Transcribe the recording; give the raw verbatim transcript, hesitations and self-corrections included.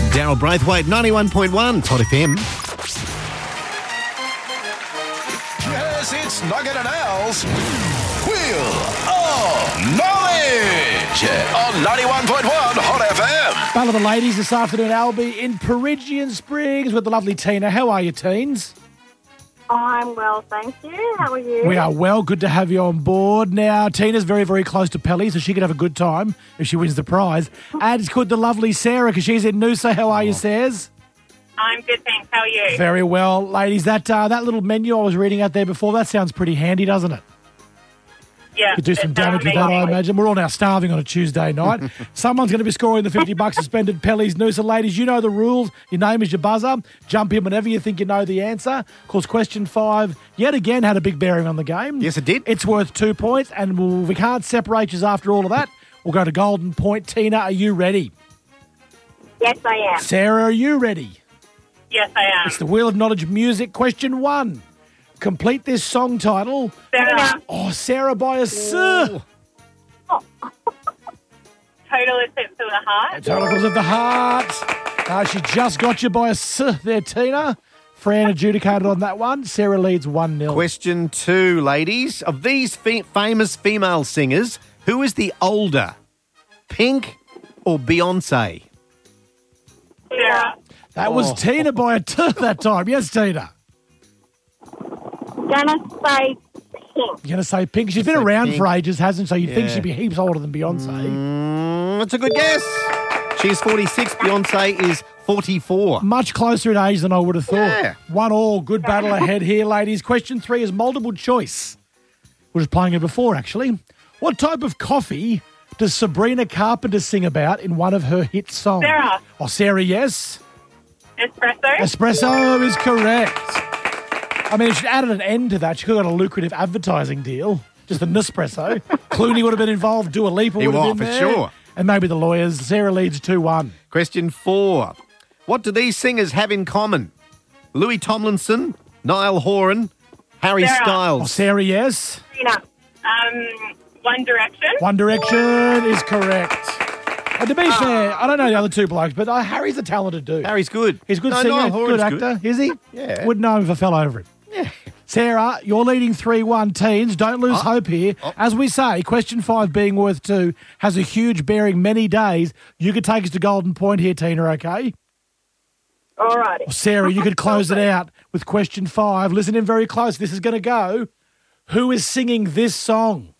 Daryl Braithwaite, ninety-one point one, Hot F M. Yes, it's Nugget and Al's Wheel of Knowledge on ninety-one point one Hot F M. One of the ladies this afternoon, Albie, in Perigian Springs with the lovely Tina. How are you, teens? I'm well, thank you. How are you? We are well. Good to have you on board. Now, Tina's very, very close to Pelly, so she could have a good time if she wins the prize. And it's good the lovely Sarah, because she's in Noosa. How are you, Saz? I'm good, thanks. How are you? Very well, ladies. That uh, that little menu I was reading out there before, that sounds pretty handy, doesn't it? Yeah. You could do some it damage with that, I imagine. We're all now starving on a Tuesday night. Someone's going to be scoring the fifty bucks suspended Pelly's Noosa. Ladies, you know the rules. Your name is your buzzer. Jump in whenever you think you know the answer. Of course, question five, yet again, had a big bearing on the game. Yes, it did. It's worth two points, and we'll, we can't separate you after all of that. We'll go to Golden Point. Tina, are you ready? Yes, I am. Sarah, are you ready? Yes, I am. It's the Wheel of Knowledge music. Question one. Complete this song title. Sarah, Oh, Sarah by a sir. Total Eclipse of the Heart. Totals of the Heart. Uh, she just got you by a s there, Tina. Fran adjudicated on that one. Sarah leads one nil. Question two, ladies. Of these fe- famous female singers, who is the older, Pink or Beyonce? Sarah. That was Oh. Tina by a t that time. Yes, Tina. Gonna say pink. You're going to say Pink. She's been Say around Pink. for ages, hasn't she? So you'd think Yeah. she'd be heaps older than Beyonce. Mm, that's a good guess. She's forty-six. Beyonce is forty-four. Much closer in age than I would have thought. Yeah. One all. Good battle ahead here, ladies. Question three is multiple choice. We were just playing it before, actually. What type of coffee does Sabrina Carpenter sing about in one of her hit songs? Sarah. Oh, Sarah, yes. Espresso. Espresso is correct. I mean, if she'd added an N to that, she could have got a lucrative advertising deal. Just a Nespresso. Clooney would have been involved. Dua Lipa would He have was, been for there. sure. And maybe the lawyers. Sarah leads two one. Question four. What do these singers have in common? Louis Tomlinson, Niall Horan, Harry Sarah. Oh, Styles. Sarah, yes. Trina. Um, One Direction. One Direction is correct. And to be fair, I don't know the other two blokes, but uh, Harry's a talented dude. Harry's good. He's a good No, singer, Niall good Horan's actor. Is he? Yeah. Wouldn't know him if I fell over him. Yeah. Sarah, you're leading three one. Teens, don't lose Oh. hope here. Oh. As we say, question five being worth two has a huge bearing many days. You could take us to Golden Point here, Tina, okay? All righty. Sarah, you could close it out with question five. Listen in very close. This is going to go. Who is singing this song?